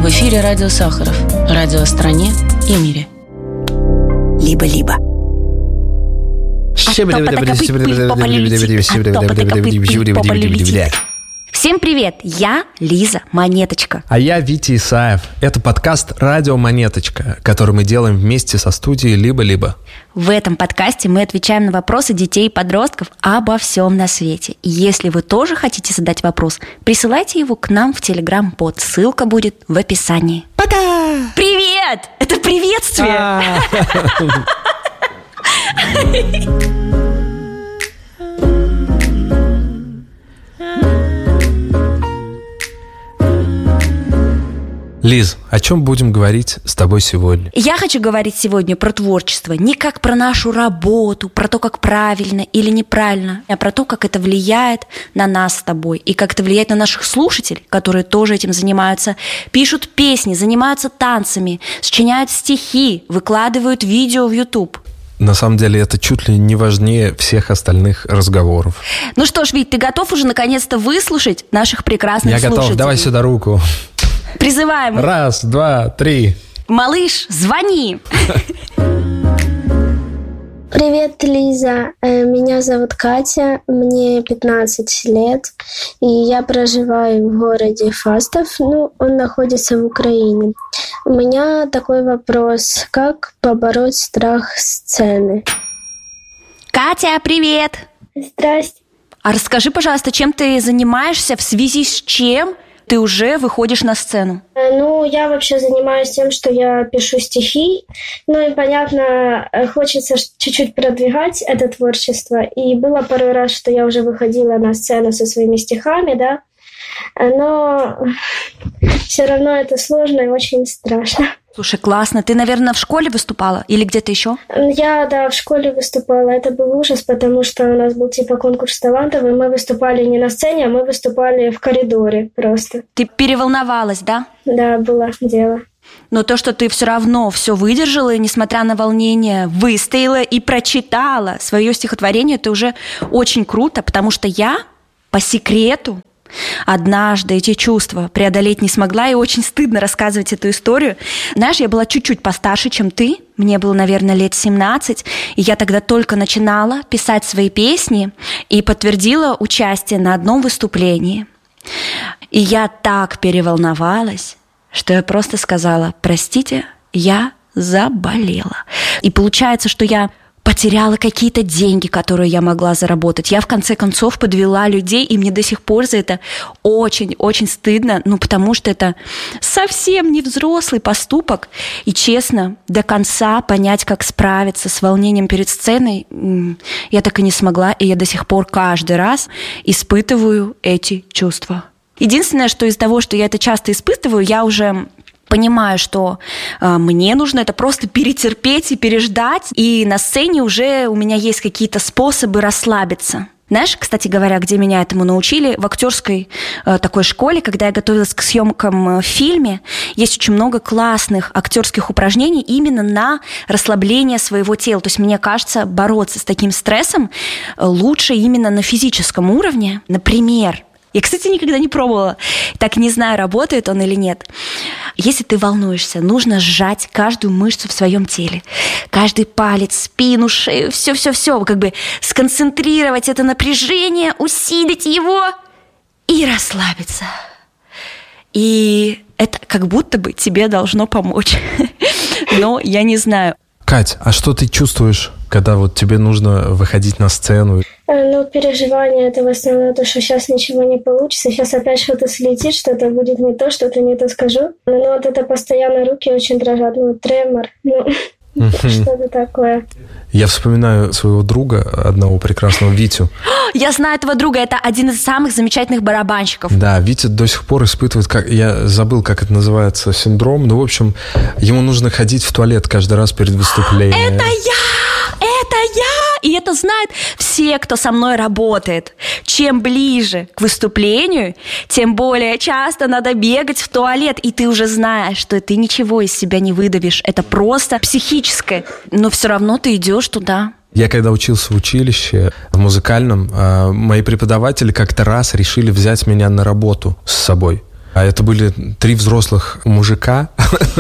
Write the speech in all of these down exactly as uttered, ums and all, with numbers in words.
В эфире радио Сахаров. Радио о стране и мире. Либо-либо. Всем привет, я Лиза Монеточка. А я Витя Исаев. Это подкаст «Радио Монеточка», который мы делаем вместе со студией «Либо-либо». В этом подкасте мы отвечаем на вопросы детей и подростков обо всем на свете. И если вы тоже хотите задать вопрос, присылайте его к нам в Телеграм-бот. Ссылка будет в описании. Пока! Привет! Это приветствие! Лиз, о чем будем говорить с тобой сегодня? Я хочу говорить сегодня про творчество. Не как про нашу работу, про то, как правильно или неправильно, а про то, как это влияет на нас с тобой. И как это влияет на наших слушателей, которые тоже этим занимаются. Пишут песни, занимаются танцами, сочиняют стихи, выкладывают видео в YouTube. На самом деле это чуть ли не важнее всех остальных разговоров. Ну что ж, Вить, ты готов уже наконец-то выслушать наших прекрасных Я слушателей? готов, давай сюда руку. Призываем. Раз, два, три. Малыш, звони. Привет, Лиза. Меня зовут Катя, мне пятнадцать лет, и я проживаю в городе Фастов, ну, он находится в Украине. У меня такой вопрос: как побороть страх сцены? Катя, привет. Здрасте. А расскажи, пожалуйста, чем ты занимаешься, в связи с чем ты уже выходишь на сцену? Ну, я вообще занимаюсь тем, что я пишу стихи. Ну и, понятно, хочется чуть-чуть продвигать это творчество. И было пару раз, что я уже выходила на сцену со своими стихами, да. Но все равно это сложно и очень страшно. Слушай, классно. Ты, наверное, в школе выступала или где-то еще? Я, да, в школе выступала. Это был ужас, потому что у нас был типа конкурс талантов, и мы выступали не на сцене, а мы выступали в коридоре просто. Ты переволновалась, да? Да, было дело. Но то, что ты все равно все выдержала, и, несмотря на волнение, выстояла и прочитала свое стихотворение, это уже очень круто, потому что я по секрету однажды эти чувства преодолеть не смогла, и очень стыдно рассказывать эту историю. Знаешь, я была чуть-чуть постарше, чем ты. Мне было, наверное, лет семнадцать, и я тогда только начинала писать свои песни и подтвердила участие на одном выступлении. И я так переволновалась, что я просто сказала: простите, я заболела. И получается, что я потеряла какие-то деньги, которые я могла заработать. Я, в конце концов, подвела людей, и мне до сих пор за это очень-очень стыдно, ну, потому что это совсем не взрослый поступок. И, честно, до конца понять, как справиться с волнением перед сценой, я так и не смогла, и я до сих пор каждый раз испытываю эти чувства. Единственное, что из того, что я это часто испытываю, я уже понимаю, что э, мне нужно это просто перетерпеть и переждать, и на сцене уже у меня есть какие-то способы расслабиться. Знаешь, кстати говоря, где меня этому научили? В актерской э, такой школе, когда я готовилась к съемкам в фильме, есть очень много классных актерских упражнений именно на расслабление своего тела. То есть, мне кажется, бороться с таким стрессом лучше именно на физическом уровне. Например, я, кстати, никогда не пробовала. Так не знаю, работает он или нет. Если ты волнуешься, нужно сжать каждую мышцу в своем теле. Каждый палец, спину, шею, все-все-все. Как бы сконцентрировать это напряжение, усилить его и расслабиться. И это как будто бы тебе должно помочь. Но я не знаю. Кать, а что ты чувствуешь, когда вот тебе нужно выходить на сцену? Ну, переживания — это в основном то, что сейчас ничего не получится. Сейчас опять что-то слетит, что-то будет не то, что-то не то скажу. Но вот это постоянно руки очень дрожат. Ну, тремор, ну, что-то такое. Я вспоминаю своего друга, одного прекрасного Витю. Я знаю этого друга, это один из самых замечательных барабанщиков. Да, Витя до сих пор испытывает, как, я забыл, как это называется, синдром. Ну, в общем, ему нужно ходить в туалет каждый раз перед выступлением. Это я! Это я! И это знают все, кто со мной работает. Чем ближе к выступлению, тем более часто надо бегать в туалет. И ты уже знаешь, что ты ничего из себя не выдавишь. Это просто психическое. Но все равно ты идешь туда. Я когда учился в училище, в музыкальном, мои преподаватели как-то раз решили взять меня на работу с собой. А это были три взрослых мужика,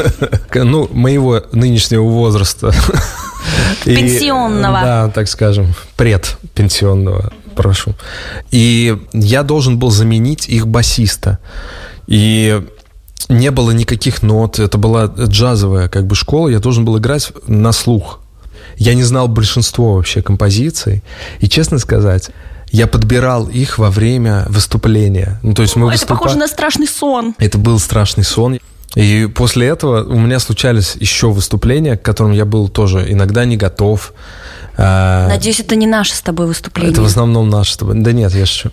ну, моего нынешнего возраста. Пенсионного. И, да, так скажем, предпенсионного, прошу. И я должен был заменить их басиста. И не было никаких нот, это была джазовая как бы школа, я должен был играть на слух. Я не знал большинство вообще композиций. И, честно сказать, я подбирал их во время выступления. Ну, то есть мы Это выступали... похоже на страшный сон. Это был страшный сон. И после этого у меня случались еще выступления, к которым я был тоже иногда не готов. Надеюсь, это не наше с тобой выступление. Это в основном наше с тобой. Да нет, я шучу.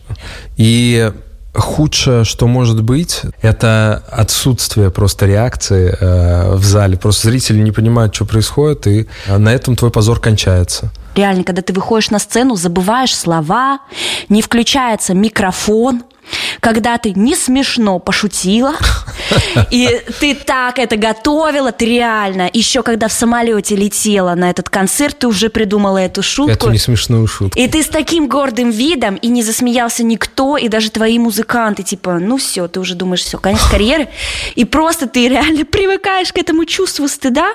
И худшее, что может быть, это отсутствие просто реакции э, в зале. Просто зрители не понимают, что происходит, и на этом твой позор кончается. Реально, когда ты выходишь на сцену, забываешь слова, не включается микрофон, когда ты не смешно пошутила, и ты так это готовила, ты реально, еще когда в самолете летела на этот концерт, ты уже придумала эту шутку. Эту не смешную шутку. И ты с таким гордым видом, и не засмеялся никто, и даже твои музыканты, типа, ну все, ты уже думаешь, все, конец карьеры, и просто ты реально привыкаешь к этому чувству стыда,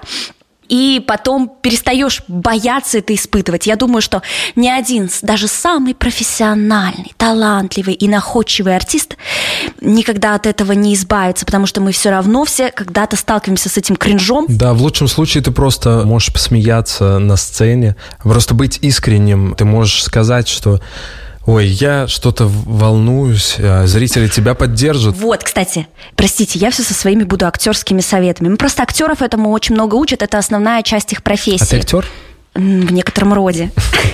и потом перестаешь бояться это испытывать. Я думаю, что ни один, даже самый профессиональный, талантливый и находчивый артист никогда от этого не избавится, потому что мы все равно все когда-то сталкиваемся с этим кринжом. Да, в лучшем случае ты просто можешь посмеяться на сцене, просто быть искренним. Ты можешь сказать, что... Ой, я что-то волнуюсь, зрители тебя поддержат. Вот, кстати, простите, я все со своими буду актерскими советами. Мы просто актеров этому очень много учат, это основная часть их профессии. А ты актер? В некотором роде.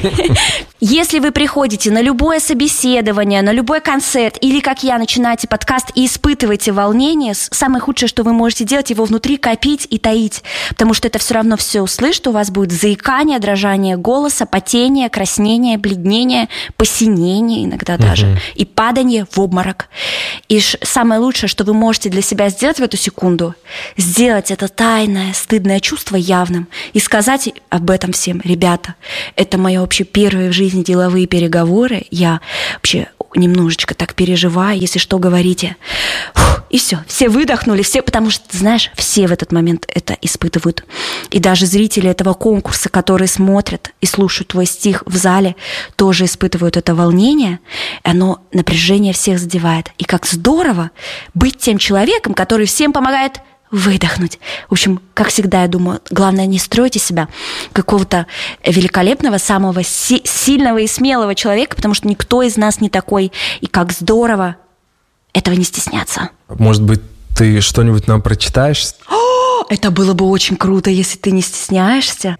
Если вы приходите на любое собеседование, на любой концерт, или, как я, начинаете подкаст и испытываете волнение, самое худшее, что вы можете делать, его внутри копить и таить, потому что это все равно все услышит, у вас будет заикание, дрожание голоса, потение, краснение, бледнение, посинение иногда даже, uh-huh. и падание в обморок. И ш- самое лучшее, что вы можете для себя сделать в эту секунду, сделать это тайное, стыдное чувство явным и сказать об этом всем: ребята, это мои вообще первые в жизни деловые переговоры, я вообще немножечко так переживаю, если что, говорите. Фух, и все, все выдохнули, все, потому что, знаешь, все в этот момент это испытывают. И даже зрители этого конкурса, которые смотрят и слушают твой стих в зале, тоже испытывают это волнение, и оно напряжение всех задевает. И как здорово быть тем человеком, который всем помогает выдохнуть. В общем, как всегда, я думаю, главное, не стройте себя какого-то великолепного, самого си- сильного и смелого человека, потому что никто из нас не такой. И как здорово этого не стесняться. Может быть, ты что-нибудь нам прочитаешь? О, это было бы очень круто, если ты не стесняешься.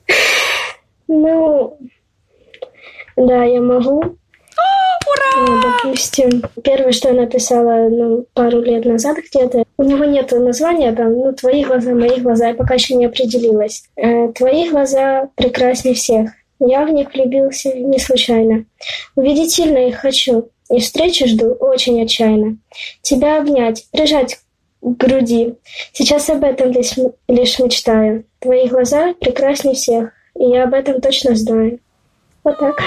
Ну, да, я могу. Ура! Допустим, первое, что я написала ну, пару лет назад где-то, у него нет названия, там, ну, «Твои глаза, мои глаза», я пока еще не определилась. Э, «Твои глаза прекраснее всех. Я в них влюбился не случайно. Увидеть сильно их хочу, и встречи жду очень отчаянно. Тебя обнять, прижать к груди. Сейчас об этом лишь, лишь мечтаю. Твои глаза прекраснее всех, и я об этом точно знаю». Вот так.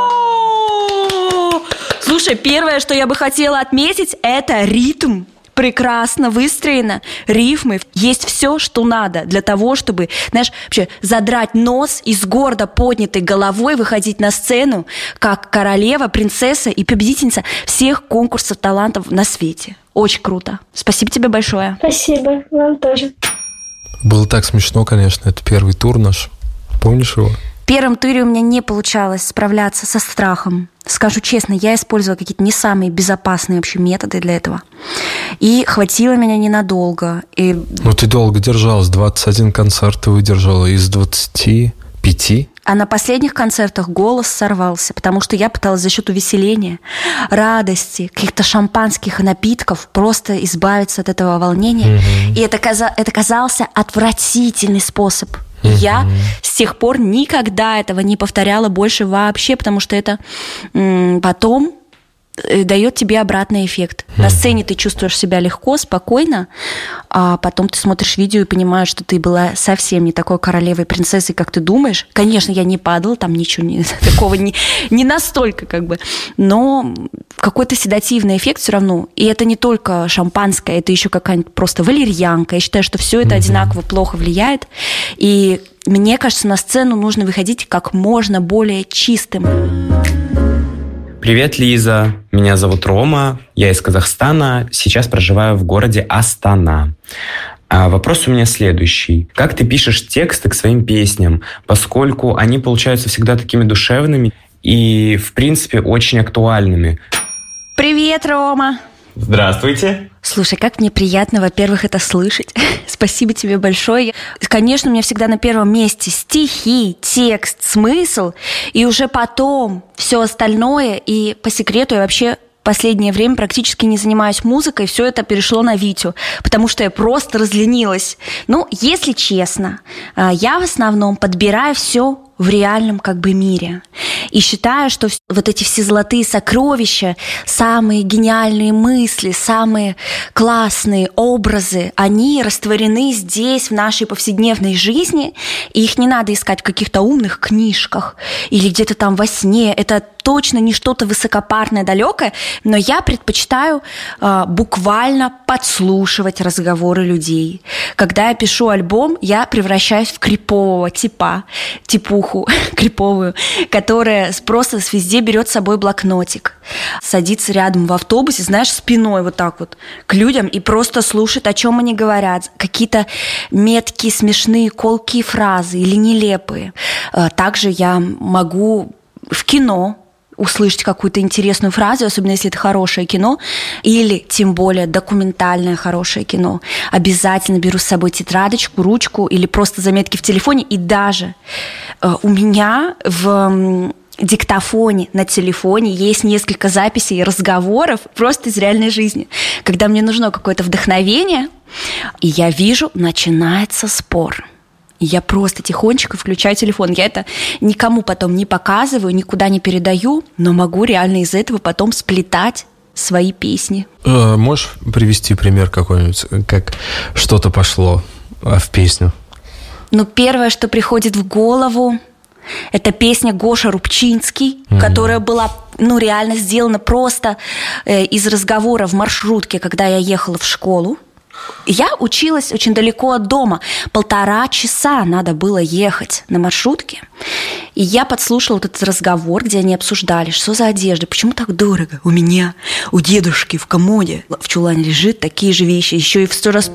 Слушай, первое, что я бы хотела отметить, это ритм. Прекрасно выстроено, рифмы. Есть все, что надо для того, чтобы, знаешь, вообще задрать нос и с гордо поднятой головой выходить на сцену, как королева, принцесса и победительница всех конкурсов талантов на свете. Очень круто. Спасибо тебе большое. Спасибо, вам тоже. Было так смешно, конечно. Это первый тур наш. Помнишь его? В первом туре у меня не получалось справляться со страхом. Скажу честно, я использовала какие-то не самые безопасные вообще методы для этого. И хватило меня ненадолго. И... Ну, ты долго держалась. двадцать один концерт ты выдержала из двадцати пяти. А на последних концертах голос сорвался, потому что я пыталась за счет увеселения, радости, каких-то шампанских напитков просто избавиться от этого волнения. Mm-hmm. И это, каза- это казался отвратительный способ. И mm-hmm. я с тех пор никогда этого не повторяла больше вообще, потому что это м- потом дает тебе обратный эффект. Mm-hmm. На сцене ты чувствуешь себя легко, спокойно, а потом ты смотришь видео и понимаешь, что ты была совсем не такой королевой, принцессой, как ты думаешь. Конечно, я не падала, там ничего не, такого не, не настолько, как бы, но какой-то седативный эффект все равно. И это не только шампанское, это еще какая-нибудь просто валерьянка. Я считаю, что все это mm-hmm. одинаково плохо влияет. И мне кажется, на сцену нужно выходить как можно более чистым. Привет, Лиза. Меня зовут Рома. Я из Казахстана. Сейчас проживаю в городе Астана. А вопрос у меня следующий. Как ты пишешь тексты к своим песням, поскольку они получаются всегда такими душевными и, в принципе, очень актуальными? Привет, Рома. Здравствуйте. Слушай, как мне приятно, во-первых, это слышать. Спасибо тебе большое. Конечно, у меня всегда на первом месте стихи, текст, смысл, и уже потом все остальное. И по секрету я вообще в последнее время практически не занимаюсь музыкой, все это перешло на Витю, потому что я просто разленилась. Ну, если честно, я в основном подбираю все в реальном как бы мире. И считаю, что вот эти все золотые сокровища, самые гениальные мысли, самые классные образы, они растворены здесь, в нашей повседневной жизни, и их не надо искать в каких-то умных книжках или где-то там во сне. Это точно не что-то высокопарное, далекое, но я предпочитаю э, буквально подслушивать разговоры людей. Когда я пишу альбом, я превращаюсь в крипового типа, типуху криповую, которая просто везде берет с собой блокнотик, садится рядом в автобусе, знаешь, спиной вот так вот к людям и просто слушает, о чем они говорят, какие-то меткие, смешные, колкие фразы или нелепые. Также я могу в кино услышать какую-то интересную фразу, особенно если это хорошее кино, или тем более документальное хорошее кино. Обязательно беру с собой тетрадочку, ручку или просто заметки в телефоне. И даже э, у меня в диктофоне на телефоне есть несколько записей разговоров просто из реальной жизни. Когда мне нужно какое-то вдохновение, и я вижу, начинается спор. Я просто тихонечко включаю телефон. Я это никому потом не показываю, никуда не передаю, но могу реально из этого потом сплетать свои песни. Э, можешь привести пример какой-нибудь, как что-то пошло в песню? Ну, первое, что приходит в голову, это песня Гоша Рубчинский, mm-hmm. которая была, ну, реально сделана просто э, из разговора в маршрутке, когда я ехала в школу. Я училась очень далеко от дома. Полтора часа надо было ехать на маршрутке. И я подслушала вот этот разговор, где они обсуждали, что за одежда, почему так дорого. У меня, у дедушки в комоде в чулане лежит такие же вещи, еще и в сто раз